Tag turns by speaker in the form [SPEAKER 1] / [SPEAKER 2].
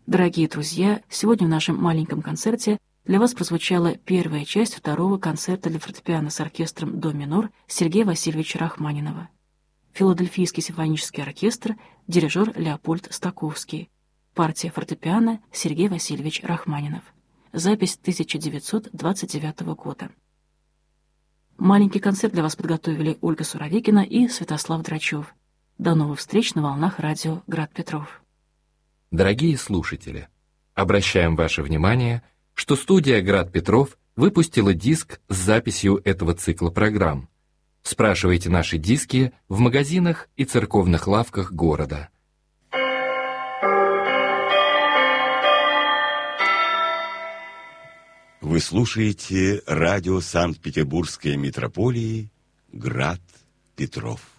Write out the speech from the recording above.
[SPEAKER 1] Дорогие друзья, сегодня в нашем маленьком концерте для вас прозвучала первая часть второго концерта для фортепиано с оркестром «До минор» Сергея Васильевича Рахманинова. Филадельфийский симфонический оркестр, дирижер Леопольд Стаковский. Партия фортепиано Сергей Васильевич Рахманинов. Запись 1929 года. Маленький концерт для вас подготовили Ольга Суровикина и Святослав Драчев. До новых встреч на волнах радио «Град Петров».
[SPEAKER 2] Дорогие слушатели, обращаем ваше внимание, что студия «Град Петров» выпустила диск с записью этого цикла программ. Спрашивайте наши диски в магазинах и церковных лавках города.
[SPEAKER 3] Вы слушаете радио Санкт-Петербургской митрополии «Град Петров».